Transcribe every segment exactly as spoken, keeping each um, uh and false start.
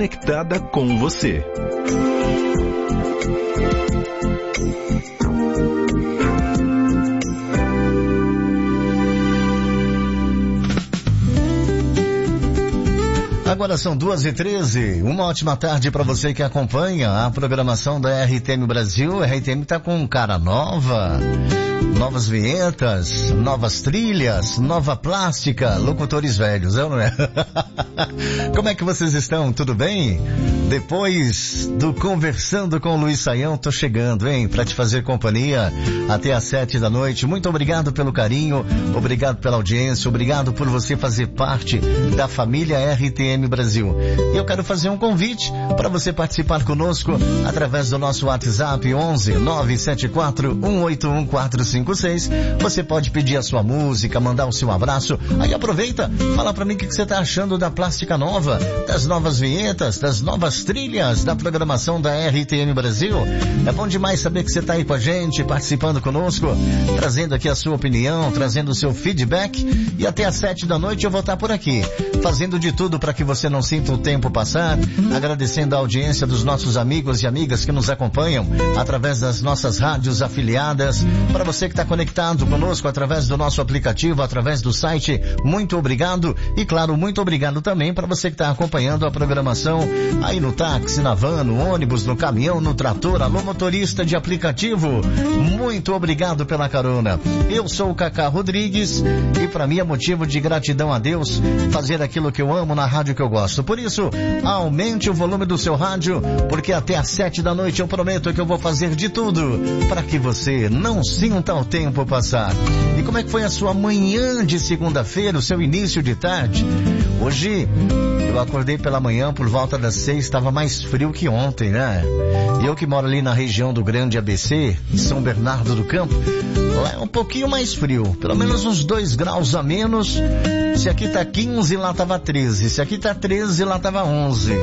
conectada com você. Agora são duas e treze, uma ótima tarde para você que acompanha a programação da R T M Brasil. A R T M tá com cara nova, novas vinhetas, novas trilhas, nova plástica, locutores velhos, é ou não é? Como é que vocês estão? Tudo bem? Depois do Conversando com o Luiz Saião, tô chegando, hein? Pra te fazer companhia até às sete da noite. Muito obrigado pelo carinho, obrigado pela audiência, obrigado por você fazer parte da família R T M Brasil. E eu quero fazer um convite para você participar conosco através do nosso WhatsApp onze nove sete quatro um oito um quatro cinco seis. Você pode pedir a sua música, mandar o seu abraço. Aí aproveita, fala para mim o que você tá achando da plástica nova, das novas vinhetas, das novas trilhas da programação da R T M Brasil. É bom demais saber que você tá aí com a gente, participando conosco, trazendo aqui a sua opinião, trazendo o seu feedback. E até às sete da noite eu vou estar por aqui, fazendo de tudo para que você não sinta o tempo passar, agradecendo a audiência dos nossos amigos e amigas que nos acompanham através das nossas rádios afiliadas. Para você que está conectado conosco através do nosso aplicativo, através do site, muito obrigado. E claro, muito obrigado também para você que está acompanhando a programação aí no táxi, na van, no ônibus, no caminhão, no trator. Alô, motorista de aplicativo, muito obrigado pela carona. Eu sou o Cacá Rodrigues e para mim é motivo de gratidão a Deus fazer aquilo que eu amo na rádio que eu gosto. Por isso, aumente o volume do seu rádio, porque até às sete da noite eu prometo que eu vou fazer de tudo para que você não sinta o tempo passar. E como é que foi a sua manhã de segunda-feira, o seu início de tarde? Hoje eu acordei pela manhã por volta das seis, estava mais frio que ontem, né? E eu que moro ali na região do Grande A B C, em São Bernardo do Campo, lá é um pouquinho mais frio, pelo menos uns dois graus a menos. Se aqui tá quinze, lá tava treze. Se aqui tá treze, lá tava onze.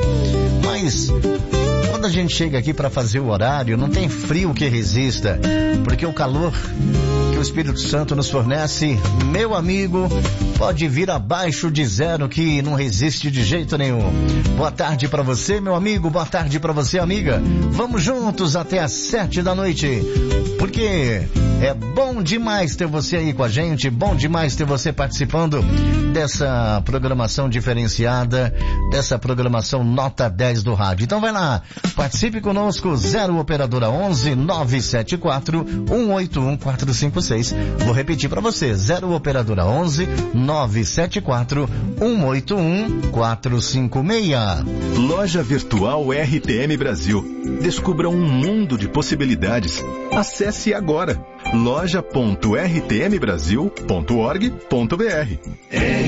Mas quando a gente chega aqui para fazer o horário, não tem frio que resista, porque o calor que o Espírito Santo nos fornece, meu amigo, pode vir abaixo de zero, que não resiste de jeito nenhum. Boa tarde para você, meu amigo, boa tarde para você, amiga. Vamos juntos até às sete da noite, porque é bom demais ter você aí com a gente, bom demais ter você participando dessa programação diferenciada, dessa programação nota dez do rádio. Então vai lá, participe conosco, zero operadora onze nove sete quatro um oito um quatro cinco seis. Vou repetir para você, zero operadora onze nove sete quatro um oito um quatro cinco seis. Loja Virtual R T M Brasil. Descubra um mundo de possibilidades. Acesse agora loja ponto r t m brasil ponto org ponto b r.